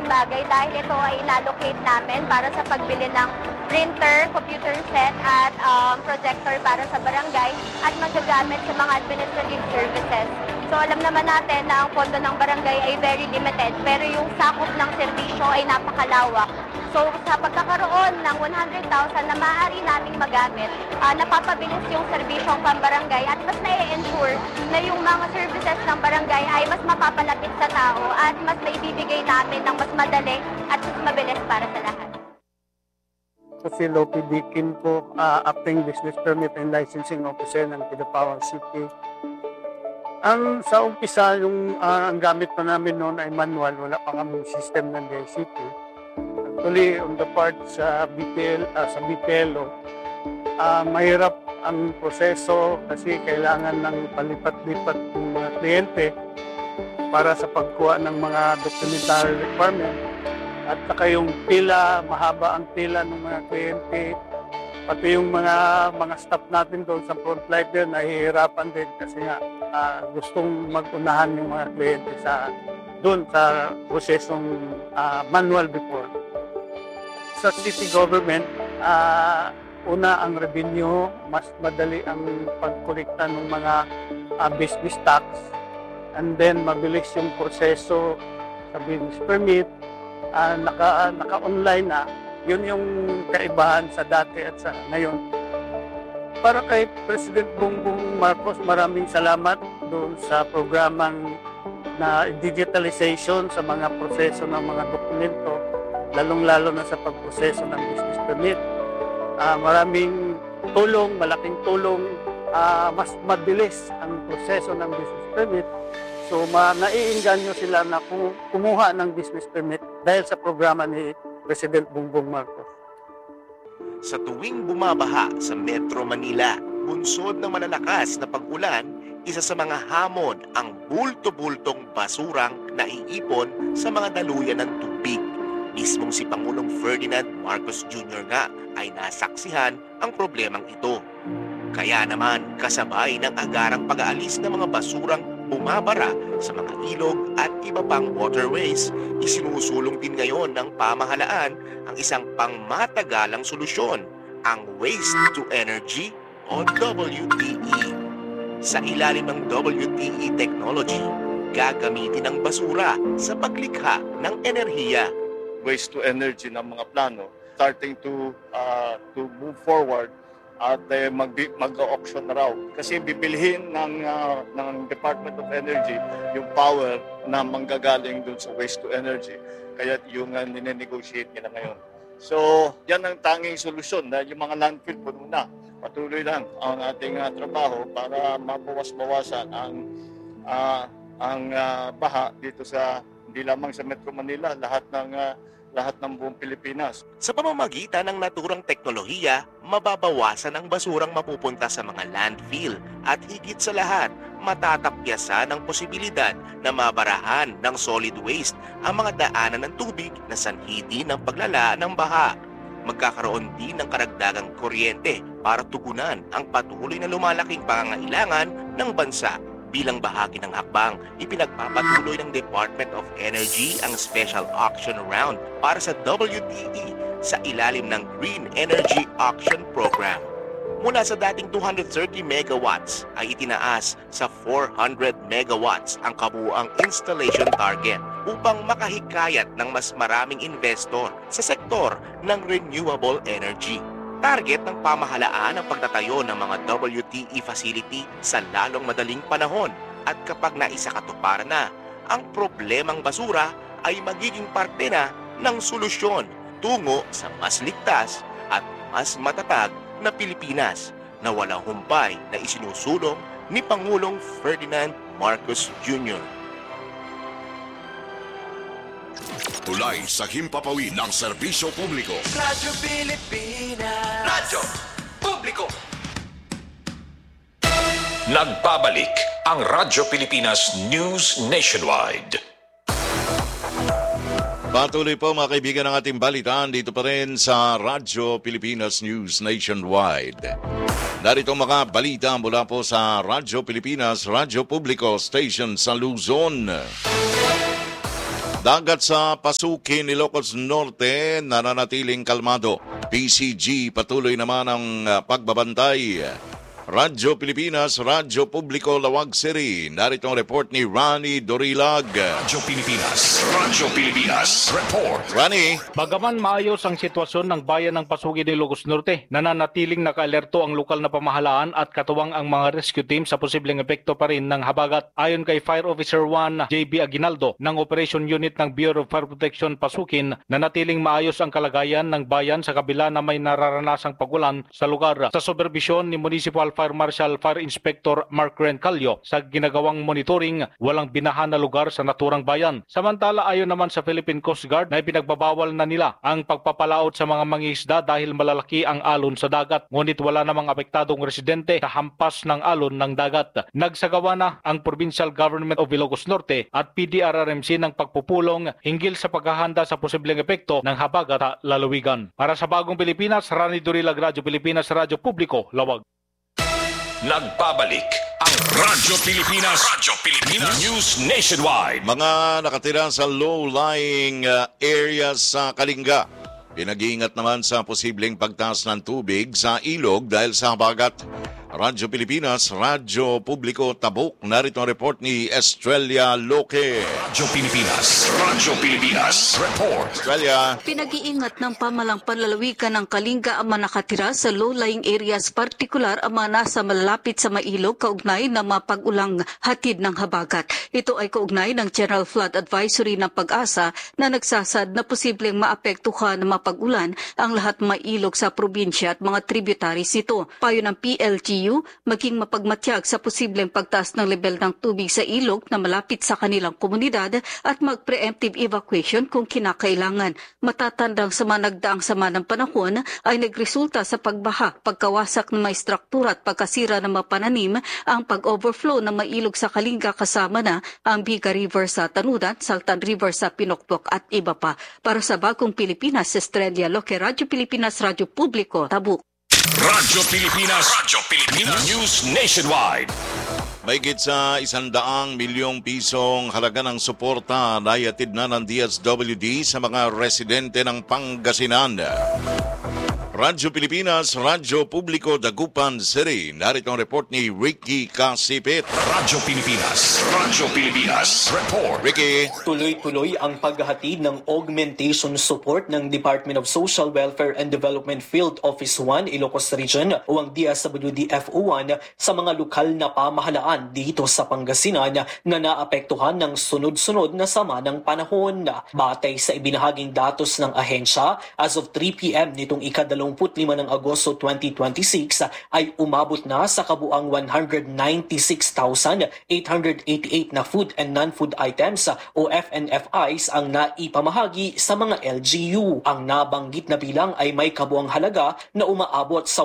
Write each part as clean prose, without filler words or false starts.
bagay dahil ito ay inallocate namin para sa pagbili ng printer, computer set at projector para sa barangay at magagamit sa mga administrative services. So alam naman natin na ang pondo ng barangay ay very limited pero yung sakop ng serbisyo ay napakalawak. So sa pagkakaroon ng 100,000 na maaari naming magamit, napapabilis yung serbisyong pambarangay at mas na-ensure na yung mga services ng barangay ay mas mapapalapit sa tao at mas maibibigay namin ng mas madali at mas mabilis para sa lahat. Si Lopi Dikin po, Acting Business Permit and Licensing Officer ng Kidapawan City. Sa umpisa, ang gamit pa namin noon ay manual, wala pa kami system ng DICT. Actually, on the part sa BPLO, mahirap ang proseso kasi kailangan ng palipat-lipat ng mga kliyente para sa pagkuha ng mga documentary requirement. At saka yung pila, mahaba ang pila ng mga kliyente. Pati yung mga staff natin doon sa frontline din, nahihirapan din kasi nga gustong mag-unahan yung mga kliyente doon sa prosesong manual before. Sa city government, una ang revenue, mas madali ang pagkolekta ng mga business tax, and then mabilis yung proseso sa business permit, naka-online na. Yun yung kaibahan sa dati at sa ngayon. Para kay President Bongbong Marcos, maraming salamat doon sa programang na digitalization sa mga proseso ng mga dokumento, lalong-lalo na sa pagproseso ng business permit. Maraming tulong, malaking tulong, mas mabilis ang proseso ng business permit. So, naiinganyo sila na kumuha ng business permit dahil sa programa ni President Bongbong Marcos. Sa tuwing bumabaha sa Metro Manila, bunsod ng malalakas na pag-ulan, isa sa mga hamon ang bulto-bultong basurang naiipon sa mga daluyan ng tubig. Mismong si Pangulong Ferdinand Marcos Jr. nga ay nasaksihan ang problemang ito. Kaya naman kasabay ng agarang pag-aalis ng mga basurang bumabara sa mga ilog at iba pang waterways, isinusulong din ngayon ng pamahalaan ang isang pangmatagalang solusyon, ang Waste to Energy o WTE. Sa ilalim ng WTE technology, gagamitin ang basura sa paglikha ng enerhiya. Waste to energy ng mga plano starting to move forward at mag-auction na raw. Kasi bibilhin ng Department of Energy yung power na manggagaling dun sa waste to energy. Kaya yung nine-negotiate nila ngayon. So, yan ang tanging solusyon dahil yung mga landfill puno na. Patuloy lang ang ating trabaho para mabawas-bawasan ang baha dito sa hindi lamang sa Metro Manila, lahat ng buong Pilipinas. Sa pamamagitan ng naturang teknolohiya, mababawasan ang basurang mapupunta sa mga landfill at higit sa lahat, matatapyasan ang posibilidad na mabarahan ng solid waste ang mga daanan ng tubig na sanhi din ng paglala ng baha. Magkakaroon din ng karagdagang kuryente para tugunan ang patuloy na lumalaking pangangailangan ng bansa. Bilang bahagi ng hakbang, ipinagpapatuloy ng Department of Energy ang special auction round para sa WTE sa ilalim ng Green Energy Auction Program. Mula sa dating 230 megawatts ay itinaas sa 400 megawatts ang kabuuang installation target upang makahikayat ng mas maraming investor sa sektor ng renewable energy. Target ng pamahalaan ang pagtatayo ng mga WTE facility sa lalong madaling panahon at kapag naisakatuparan na, ang problemang basura ay magiging parte na ng solusyon tungo sa mas ligtas at mas matatag na Pilipinas na walang humpay na isinusulong ni Pangulong Ferdinand Marcos Jr. Tulay sa himpapawid ng serbisyo publiko. Radyo Pilipinas. Radyo Publiko. Nagbabalik ang Radyo Pilipinas News Nationwide. Patuloy po mga kaibigan ng ating balitaan dito pa rin sa Radyo Pilipinas News Nationwide. Narito mga balita mula po sa Radyo Pilipinas, Radyo Publiko Station sa Luzon. Dagat sa Pasukin, Ilocos Norte, nananatiling kalmado. PCG patuloy naman ang pagbabantay. Radyo Pilipinas, Radyo Publiko, Lawag City. Narito ang report ni Rani Dorilag. Radyo Pilipinas, report. Rani. Bagaman maayos ang sitwasyon ng bayan ng Pasukin ng Ilocos Norte, nananatiling naka-alerto ang lokal na pamahalaan at katuwang ang mga rescue team sa posibleng epekto pa rin ng habagat. Ayon kay Fire Officer 1 JB Aguinaldo ng Operation Unit ng Bureau of Fire Protection Pasukin, nanatiling maayos ang kalagayan ng bayan sa kabila na may nararanasang pagulan sa lugar. Sa superbisyon ni Municipal Fire Marshal Fire Inspector Mark Rencalio sa ginagawang monitoring, walang binaha na lugar sa naturang bayan. Samantala, ayon naman sa Philippine Coast Guard na ipinagbabawal na nila ang pagpapalaot sa mga mangingisda dahil malalaki ang alon sa dagat. Ngunit wala namang apektadong residente sa hampas ng alon ng dagat. Nagsagawa na ang Provincial Government of Ilocos Norte at PDRRMC ng pagpupulong hinggil sa paghahanda sa posibleng epekto ng habagat sa lalawigan. Para sa Bagong Pilipinas, Rani Dorilag, Radyo Pilipinas, Radyo Publiko, Lawag. Nagbabalik ang Radyo Pilipinas News Nationwide. Mga nakatira sa low-lying areas sa Kalinga, pinag-iingat naman sa posibleng pagtaas ng tubig sa ilog dahil sa habagat. Radyo Pilipinas, Radyo Publiko, Tabuk. Narito ang report ni Estrella Loque. Radyo Pilipinas, report. Estrella. Pinag-iingat ng pamalang panlalawigan ng Kalinga ang mga nakatira sa low-lying areas, partikular ang mga nasa malalapit sa mailog kaugnay na mapag-ulang hatid ng habagat. Ito ay kaugnay ng General Flood Advisory ng Pag-asa na nagsasad na posibleng maapektuhan ng mapag-ulan ang lahat mailog sa probinsya at mga tributaries nito. Payo ng PLGU, maging mapagmatyag sa posibleng pagtaas ng level ng tubig sa ilog na malapit sa kanilang komunidad at mag-preemptive evacuation kung kinakailangan. Matatandang sa mga nagdaang sama ng panahon ay nagresulta sa pagbaha, pagkawasak ng mga struktura at pagkasira ng mga pananim, ang pag-overflow ng mailog sa Kalinga kasama na ang Biga River sa Tanudan, Saltan River sa Pinokpok at iba pa. Para sa Bagong Pilipinas, Estrella Loque, Radyo Pilipinas, Radyo Publiko, Tabuk. Radyo Pilipinas News Nationwide. Mahigit sa 100 milyong pisong halaga ng suporta na ihatid na ng DSWD sa mga residente ng Pangasinan. Radyo Pilipinas, Radyo Publiko, Dagupan City. Narito ang report ni Ricky Kasipit. Radyo Pilipinas report. Ricky. Tuloy-tuloy ang paghahatid ng augmentation support ng Department of Social Welfare and Development Field Office 1 Ilocos Region o ang DSWD-FO1 sa mga lokal na pamahalaan dito sa Pangasinan na naapektuhan ng sunod-sunod na sama ng panahon. Batay sa ibinahaging datos ng ahensya, as of 3 p.m. nitong ika-25 ng Agosto 2026 ay umabot na sa kabuang 196,888 na food and non-food items o FNFIs ang naipamahagi sa mga LGU. Ang nabanggit na bilang ay may kabuang halaga na umaabot sa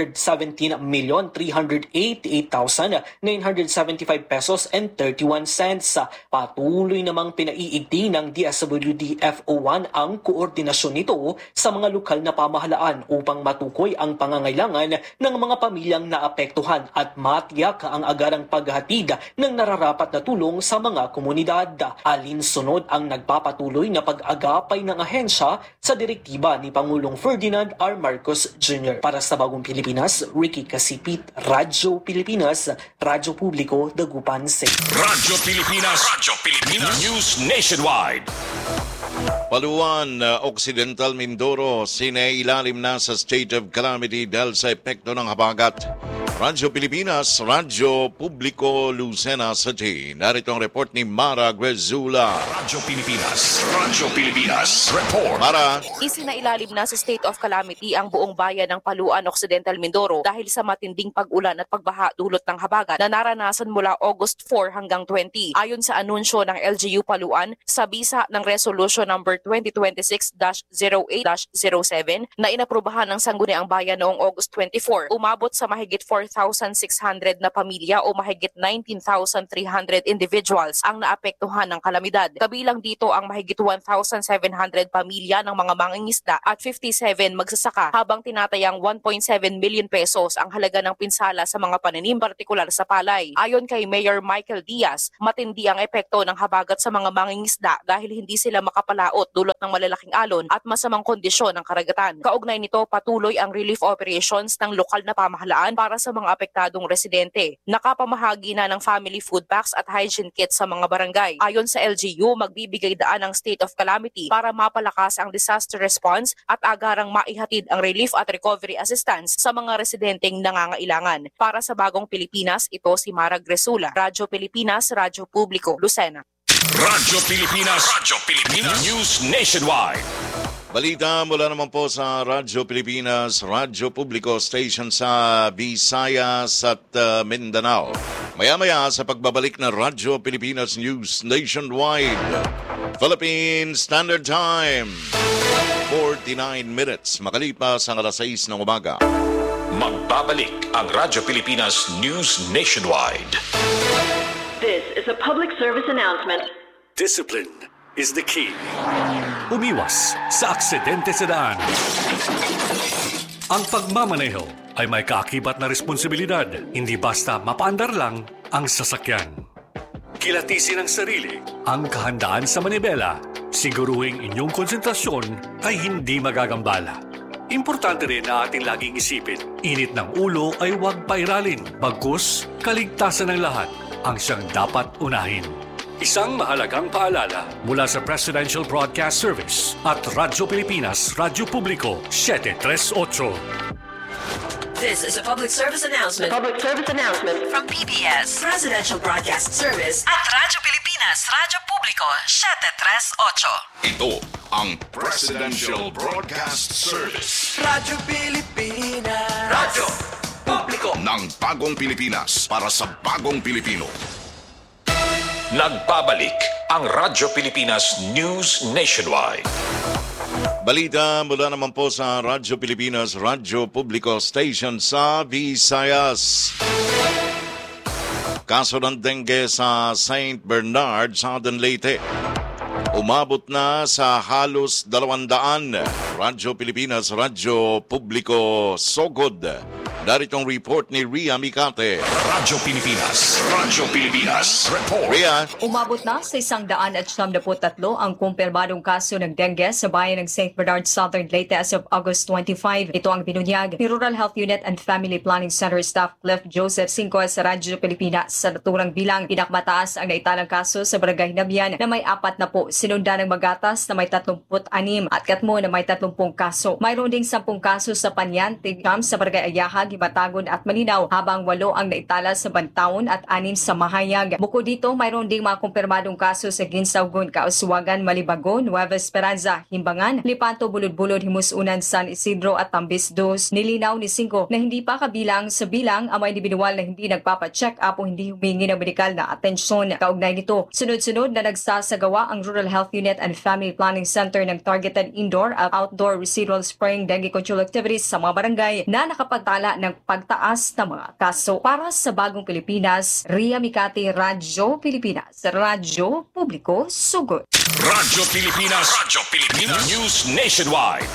117,388,975 pesos and 31 cents. Patuloy namang pinaiigting ng DSWD-FO1 ang koordinasyon nito sa mga lokal na pamahalaan upang matukoy ang pangangailangan ng mga pamilyang naapektuhan at matiyak ang agarang paghatid ng nararapat na tulong sa mga komunidad. Alinsunod ang nagpapatuloy na pag-agapay ng ahensya sa direktiba ni Pangulong Ferdinand R. Marcos Jr. Para sa Bagong Pilipinas, Ricky Kasipit, Radyo Pilipinas, Radyo Publiko, Dagupan City. Radyo Pilipinas News Nationwide. Paluan, Occidental Mindoro, sinailalim na sa state of calamity dahil sa epekto ng habagat. Radyo Pilipinas, Radyo Publiko, Lucena City. Narito ang report ni Mara Grezula. Radyo Pilipinas report. Mara. Isinailalim na sa state of calamity ang buong bayan ng Paluan, Occidental Mindoro dahil sa matinding pag-ulan at pagbaha dulot ng habagat na naranasan mula August 4 hanggang 20. Ayon sa anunsyo ng LGU Paluan sa bisa ng Resolution number 2026-08-07 na inaprubahan ng Sangguniang Bayan noong August 24, umabot sa mahigit 4 4,600 na pamilya o mahigit 19,300 individuals ang naapektuhan ng kalamidad. Kabilang dito ang mahigit 1,700 pamilya ng mga mangingisda at 57 magsasaka, habang tinatayang 1.7 million pesos ang halaga ng pinsala sa mga pananim, partikular sa palay. Ayon kay Mayor Michael Diaz, matindi ang epekto ng habagat sa mga mangingisda dahil hindi sila makapalaot dulot ng malalaking alon at masamang kondisyon ng karagatan. Kaugnay nito, patuloy ang relief operations ng lokal na pamahalaan para sa mga apektadong residente. Nakapamahagi na ng family food packs at hygiene kits sa mga barangay. Ayon sa LGU, magbibigay daan ang state of calamity para mapalakas ang disaster response at agarang maihatid ang relief at recovery assistance sa mga residenteng nangangailangan. Para sa Bagong Pilipinas, ito si Mara Gresula, Radyo Pilipinas, Radyo Publiko, Lucena. Radyo Pilipinas, News Nationwide. Balita mula naman po sa Radyo Pilipinas, Radyo Publiko Station sa Visayas at Mindanao. Maya-maya sa pagbabalik na Radyo Pilipinas News Nationwide. Philippine Standard Time, 49 minutes makalipas ang alas 6 ng umaga. Magbabalik ang Radyo Pilipinas News Nationwide. This is a public service announcement. Discipline is the key. Umiwas sa aksidente sa daan. Ang pagmamaneho ay may kaakibat na responsibilidad. Hindi basta mapaandar lang ang sasakyan. Kilatisin ang sarili, ang kahandaan sa manibela. Siguruhing inyong konsentrasyon ay hindi magagambala. Importante rin na ating laging isipin, init ng ulo ay huwag pairalin. Bagkus, kaligtasan ng lahat ang siyang dapat unahin. Isang mahalagang paalala mula sa Presidential Broadcast Service at Radyo Pilipinas, Radyo Publiko, 738. This is a public service announcement. From PBS, Presidential Broadcast Service at Radyo Pilipinas, Radyo Publiko, 738. Ito ang Presidential Broadcast Service. Radyo Pilipinas. Radyo Publiko ng Bagong Pilipinas para sa Bagong Pilipino. Nagbabalik ang Radyo Pilipinas News Nationwide. Balita mula naman po sa Radyo Pilipinas, Radyo Publiko Station sa Visayas. Kaso ng dengue sa St. Bernard, Southern Leyte. Umabot na sa halos 200. Radyo Pilipinas, Radyo Publiko Sogod. Daritong report ni Ria Mikate. Radyo Pilipinas, report. Ria. Umabot na sa 173 ang kumpirmadong kaso ng dengue sa bayan ng St. Bernard, Southern Leyte as of August 25. Ito ang binunyag ni Rural Health Unit and Family Planning Center Staff Cliff Joseph Cinco sa Radyo Pilipinas. Sa naturang bilang, pinakmataas ang naitalang kaso sa Barangay Nabian na may 4 na po, sinundan ng Magatas na may 36 at Katmo na may 30 kaso. Mayroon ding 10 kaso sa Panyan, Tigam sa Barangay Ayahag, Batagon at Malinaw, habang 8 ang naitala sa Bantaon at 6 sa Mahayag. Bukod dito, mayroon ding mga kumpirmadong kaso sa Ginsaugon, Kauswagan, Malibagon, Nueva Esperanza, Himbangan, Lipanto, Bulod-Bulod, Himusunan, San Isidro at Tambis 2. Nilinaw ni Cinco na hindi pa kabilang sa bilang ang mga individual na hindi nagpapacheck up o hindi humingi ng medikal na atensyon. Kaugnay nito, sunod-sunod na nagsasagawa ang Rural Health Unit and Family Planning Center ng targeted indoor at outdoor residual spraying dengue control activities sa mga barangay na nakapagtala ng pagtaas ng mga kaso. Para sa Bagong Pilipinas, Ria Mikati, Radyo Pilipinas, Radyo Publiko, Sugod. Radyo Pilipinas, News Nationwide.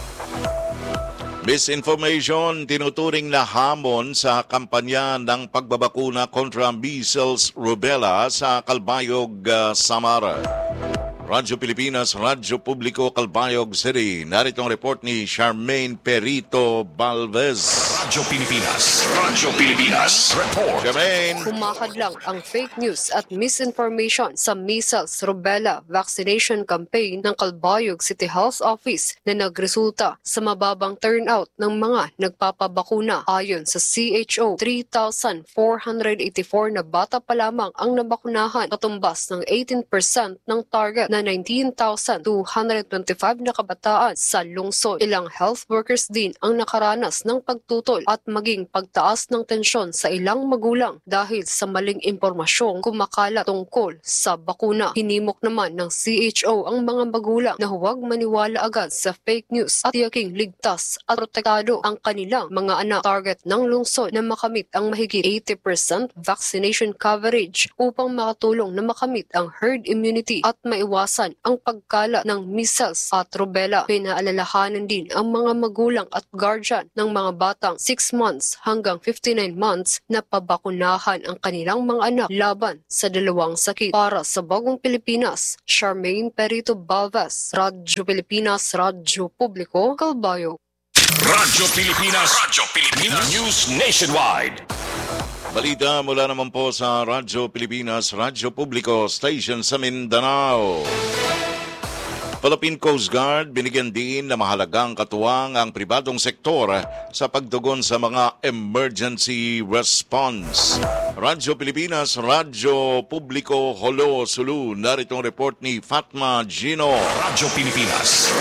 Misinformation tinuturing na hamon sa kampanya ng pagbabakuna kontra measles, rubella sa Calbayog, Samar. Radyo Pilipinas, Radyo Publiko, Calbayog City. Narito ang report ni Charmaine Perito Balvez. Radyo Pilipinas, report. Charmaine. Humakadlang ang fake news at misinformation sa measles, rubella vaccination campaign ng Calbayog City Health Office na nagresulta sa mababang turnout ng mga nagpapabakuna. Ayon sa CHO, 3,484 na bata pa lamang ang nabakunahan, katumbas ng 18% ng target na na 19,225 na kabataan sa lungsod. Ilang health workers din ang nakaranas ng pagtutol at maging pagtaas ng tensyon sa ilang magulang dahil sa maling impormasyong kumakalat tungkol sa bakuna. Hinimok naman ng CHO ang mga magulang na huwag maniwala agad sa fake news at tiyaking ligtas at protektado ang kanilang mga anak. Target ng lungsod na makamit ang mahigit 80% vaccination coverage upang makatulong na makamit ang herd immunity at maiwasan ang pagkalat ng measles at rubella. Pinaalalahanan din ang mga magulang at guardian ng mga batang 6 months hanggang 59 months na pabakunahan ang kanilang mga anak laban sa dalawang sakit. Para sa Bagong Pilipinas, Charmaine Perito Balvas, Radyo Pilipinas, Radyo Publiko, Calbayog. Radyo Pilipinas News Nationwide. Balita mula naman po sa Radyo Pilipinas, Radyo Publiko, Station sa Mindanao. Philippine Coast Guard binigyan din na mahalagang katuwang ang pribadong sektor sa pagtugon sa mga emergency response. Radyo Pilipinas, Radyo Publiko, Holo, Sulu. Narito ang report ni Fatma Gino. Radyo Pilipinas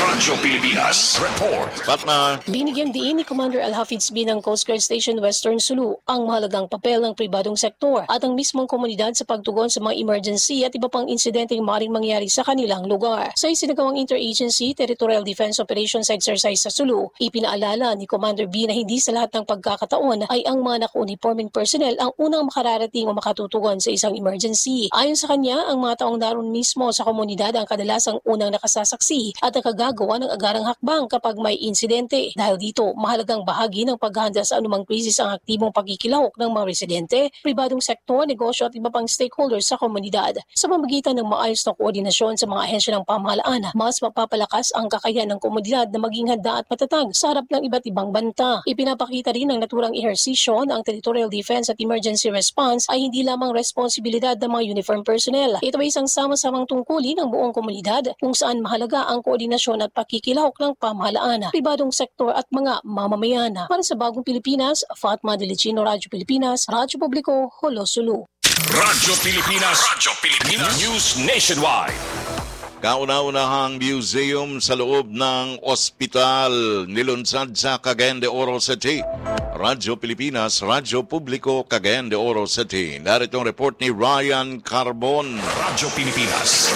report. Fatma. Binigyan din ni Commander Al-Hafiz B ng Coast Guard Station Western Sulu ang mahalagang papel ng pribadong sektor at ang mismong komunidad sa pagtugon sa mga emergency at iba pang insidenteng maaaring mangyari sa kanilang lugar. Sa isinagawang Interagency Territorial Defense Operations Exercise sa Sulu, ipinaalala ni Commander B na hindi sa lahat ng pagkakataon ay ang mga naka-uniforming personnel ang unang makararating o makatutugon sa isang emergency. Ayon sa kanya, ang mga taong naroon mismo sa komunidad ang kadalasang unang nakasasaksi at nakagagawa ng agarang hakbang kapag may insidente. Dahil dito, mahalagang bahagi ng paghahanda sa anumang krisis ang aktibong pagkikilahok ng mga residente, pribadong sektor, negosyo at iba pang stakeholders sa komunidad. Sa pamamagitan ng maayos na koordinasyon sa mga ahensya ng pamahalaan, mas mapapalakas ang kakayahan ng komunidad na maging handa at matatag sa harap ng iba't ibang banta. Ipinapakita rin ng naturang ehersisyo na ang territorial defense at emergency response ay hindi lamang responsibilidad ng mga uniform personnel. Ito ay isang sama-samang tungkulin ng buong komunidad kung saan mahalaga ang koordinasyon at pakikilahok ng pamahalaan, pribadong sektor at mga mamamayan. Para sa Bagong Pilipinas, Fatma Delicino, Radyo Pilipinas, Radyo Publiko, Holo, Sulu. Radyo Pilipinas News Nationwide. Kauna-unahang museum sa loob ng ospital nilunsad sa Cagayan de Oro City. Radyo Pilipinas, Radyo Publiko, Cagayan de Oro City. Narito ang report ni Ryan Carbon. Radyo Pilipinas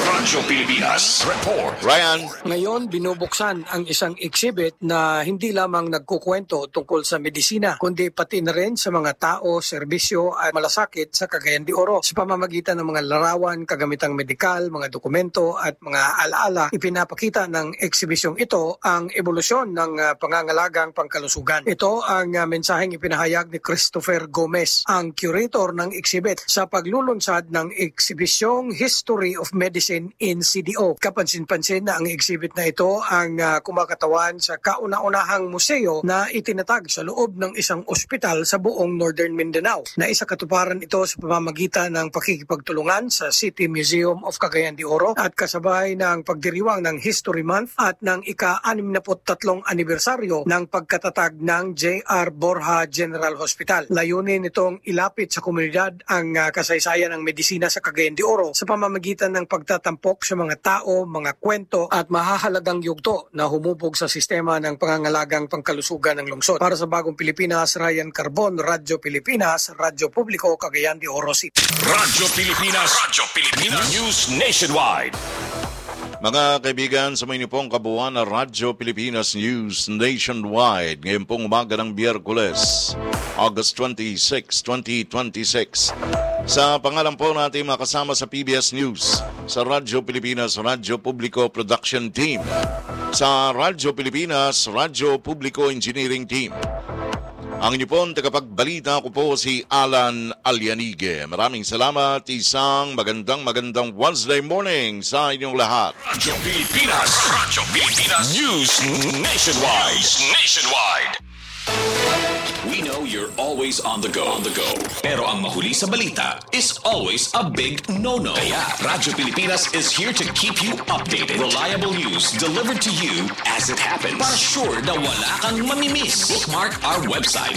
report. Ryan. Ngayon, binubuksan ang isang exhibit na hindi lamang nagkukwento tungkol sa medisina, kundi pati na rin sa mga tao, serbisyo at malasakit sa Cagayan de Oro. Sa pamamagitan ng mga larawan, kagamitang medikal, mga dokumento at mga alaala, ipinapakita ng eksibisyong ito ang ebolusyon ng pangangalagang pangkalusugan. Ito ang mensaheng ipinahayag ni Christopher Gomez, ang curator ng exhibit sa paglulunsad ng eksibisyong History of Medicine in CDO. Kapansin-pansin na ang exhibit na ito ang kumakatawan sa kauna-unahang museo na itinatag sa loob ng isang ospital sa buong Northern Mindanao. Naisakatuparan ito sa pamamagitan ng pakikipagtulungan sa City Museum of Cagayan de Oro at kasabay ng pagdiriwang ng History Month at ng ika-63 anibersaryo ng pagkatatag ng J.R. Borja General Hospital. Layunin nitong ilapit sa komunidad ang kasaysayan ng medisina sa Cagayan de Oro sa pamamagitan ng pagtatampok sa mga tao, mga kwento at mahahalagang yugto na humubog sa sistema ng pangangalagang pangkalusugan ng lungsod. Para sa Bagong Pilipinas, Ryan Carbon, Radyo Pilipinas, Radyo Publiko, Cagayan de Oro City. Radyo Pilipinas News Nationwide. Mga kaibigan, sa mga pong kabuuan na Radyo Pilipinas News Nationwide, ngayon pong umaga ng Biyerkules, August 26, 2026. Sa pangalan po natin makasama sa PBS News, sa Radyo Pilipinas, Radyo Publiko Production Team, sa Radyo Pilipinas, Radyo Publiko Engineering Team. Ang inyo pong tagapagbalita ko po si Alan Alianige. Maraming salamat. Isang magandang Wednesday morning sa inyong lahat. Radyo Pilipinas News Nationwide. We know you're always on the go. Pero ang mahuli sa balita is always a big no-no. Kaya Radyo Pilipinas is here to keep you updated. Reliable news delivered to you as it happens. Para sure na wala kang mamimiss. Bookmark our website